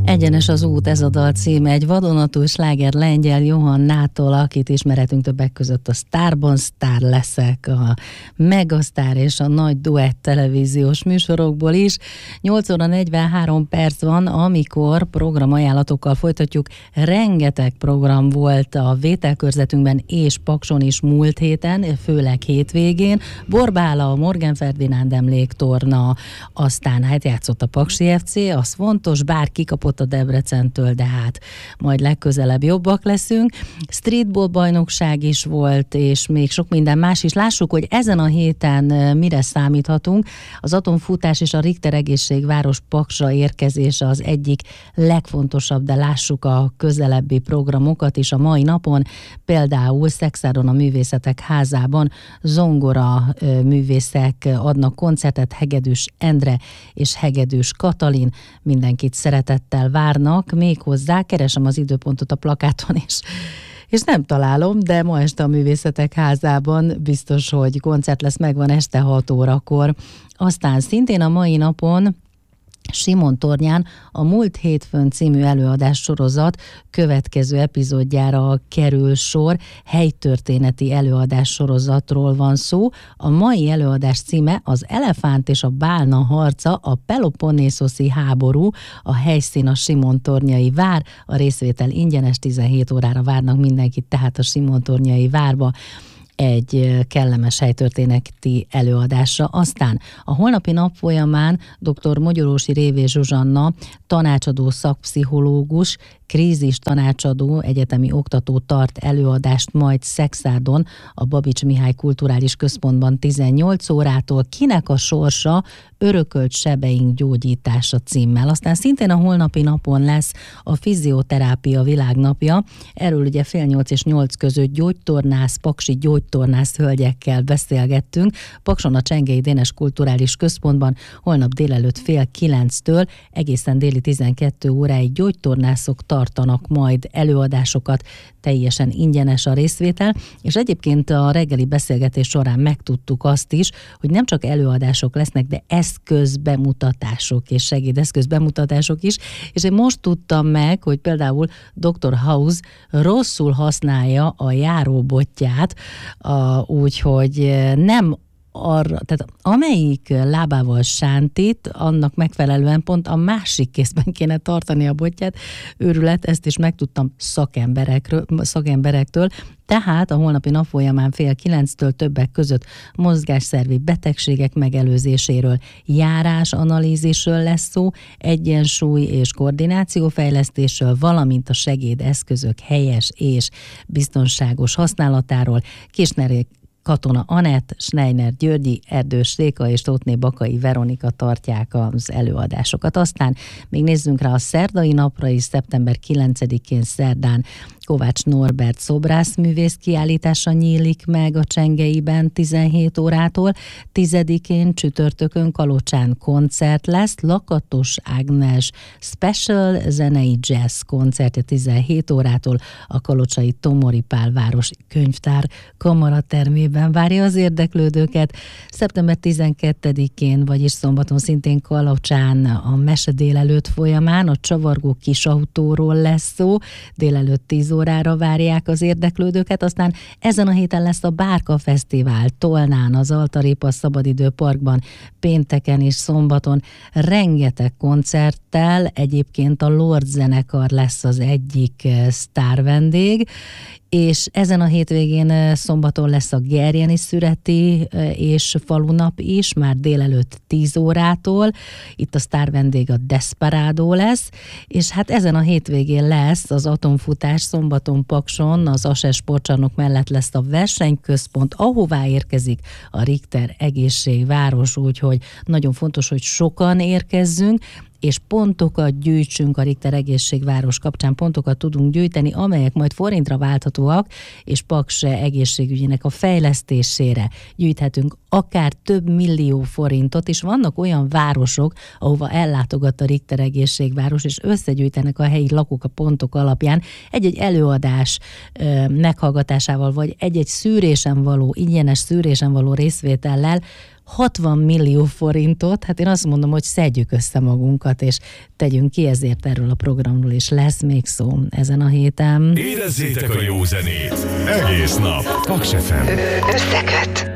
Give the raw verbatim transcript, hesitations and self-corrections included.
Egyenes az út, ez a dal címe, egy vadonatúj sláger lengyel Johannától, akit ismerhetünk többek között a Sztárban Sztár leszek, a Megasztár és a Nagy Duett televíziós műsorokból is. nyolc óra negyvenhárom perc van, amikor programajánlatokkal folytatjuk. Rengeteg program volt a vételkörzetünkben és Pakson is múlt héten, főleg hétvégén. Borbála, a Morgan Ferdinánd emléktorna, aztán hát játszott a Paksi ef cé, az fontos, bár kikapott a Debrecentől, de hát majd legközelebb jobbak leszünk. Streetball bajnokság is volt, és még sok minden más is. Lássuk, hogy ezen a héten mire számíthatunk. Az atomfutás és a Richter Egészségváros Paksra érkezése az egyik legfontosabb, de lássuk a közelebbi programokat is a mai napon. Például Szexádon a Művészetek Házában zongora művészek adnak koncertet, Hegedűs Endre és Hegedűs Katalin. Mindenkit szeretettel várnak, méghozzá keresem az időpontot a plakáton is, és nem találom, de ma este a Művészetek Házában biztos, hogy koncert lesz, megvan este hat órakor. Aztán szintén a mai napon Simontornyán a Múlt hétfőn című előadás sorozat következő epizódjára kerül sor. Helytörténeti előadás sorozatról van szó. A mai előadás címe az Elefánt és a Bálna harca, a Peloponnészoszi háború, a helyszín a Simontornyai vár, a részvétel ingyenes, tizenhét órára várnak mindenkit, tehát a Simontornyai várba egy kellemes helytörténeti előadásra. Aztán a holnapi nap folyamán dr. Mogyorósi Révé Zsuzsanna, tanácsadó szakpszichológus, krízis tanácsadó, egyetemi oktató tart előadást majd Szexádon, a Babics Mihály Kulturális Központban tizennyolc órától. Kinek a sorsa? Örökölt sebeink gyógyítása címmel. Aztán szintén a holnapi napon lesz a fizioterápia világnapja. Erről ugye fél nyolc és nyolc között gyógytornász, paksi gyógytornász hölgyekkel beszélgettünk. Pakson a Csengei Dénes Kulturális Központban holnap délelőtt fél kilenctől egészen déli tizenkettő óráig gyógytornászok tartanak majd előadásokat, teljesen ingyenes a részvétel, és egyébként a reggeli beszélgetés során megtudtuk azt is, hogy nem csak előadások lesznek, de eszközbemutatások és segédeszközbemutatások is, és én most tudtam meg, hogy például doktor House rosszul használja a járóbotját, úgyhogy nem arra, tehát amelyik lábával sántít, annak megfelelően pont a másik kézben kéne tartani a botját. Őrület, ezt is megtudtam szakemberekről, szakemberektől. Tehát a holnapi nap folyamán fél kilenctől többek között mozgásszervi betegségek megelőzéséről, járásanalízisről lesz szó, egyensúly és koordinációfejlesztésről, valamint a segédeszközök helyes és biztonságos használatáról. Kisnerék Katona Anett, Schneiner Györgyi, Erdős Réka és Tótné Bakai Veronika tartják az előadásokat. Aztán még nézzünk rá a szerdai napra is, szeptember kilencedikén szerdán Kovács Norbert szobrászművész kiállítása nyílik meg a Csengeiben tizenhét órától, tizedikén csütörtökön Kalocsán koncert lesz, Lakatos Ágnes Special zenei jazz koncertje tizenhét órától a kalocsai Tomori Pál városi könyvtár kamaratermében várja az érdeklődőket. Szeptember tizenkettedikén, vagyis szombaton szintén Kalocsán a mese délelőtt folyamán a Csavargó kisautóról lesz szó, délelőtt tíz órára várják az érdeklődőket, aztán ezen a héten lesz a Bárka Fesztivál Tolnán, az Altarépa Szabadidő Parkban, pénteken és szombaton rengeteg koncerttel, egyébként a Lord zenekar lesz az egyik sztár vendég, és ezen a hétvégén szombaton lesz a Gerjeni Szüreti és falunap is, már délelőtt tíz órától. Itt a sztár vendég a Desperado lesz, és hát ezen a hétvégén lesz az atomfutás szombaton Pakson, az á es e sportcsarnok mellett lesz a versenyközpont, ahová érkezik a Richter Egészségváros, úgyhogy nagyon fontos, hogy sokan érkezzünk, és pontokat gyűjtsünk a Richter Egészségváros kapcsán, pontokat tudunk gyűjteni, amelyek majd forintra válthatóak, és Paks egészségügyének a fejlesztésére gyűjthetünk akár több millió forintot, és vannak olyan városok, ahova ellátogat a Richter Egészségváros, és összegyűjtenek a helyi lakók a pontok alapján egy-egy előadás ö, meghallgatásával, vagy egy-egy szűrésen való, ingyenes szűrésen való részvétellel hatvan millió forintot, hát én azt mondom, hogy szedjük össze magunkat, és tegyünk ki ezért erről a programról, és lesz még szó ezen a héten. Érezzétek a jó zenét! Egész nap! Paks ef em. Összeköt!